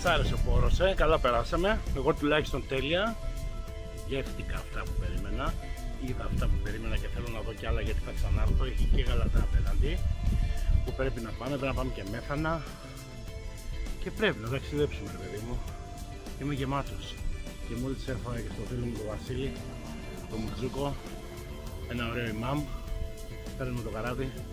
άρεσε ο χώρος, καλά περάσαμε. Εγώ τουλάχιστον τέλεια. Γεύτηκα αυτά που περίμενα. Είδα αυτά που περίμενα και θέλω να δω κι άλλα γιατί θα ξανάρθω. Έχει και Γαλατά απέναντι που πρέπει να πάμε. Πρέπει να πάμε και Μέθανα. Και πρέπει να ταξιδέψουμε, ρε παιδί μου. Είμαι γεμάτος. Και μόλις έφαγα και στο φίλο μου τον Βασίλη, τον Μουτζούκο, ένα ωραίο ημάμ. Παίρνουμε το καράβι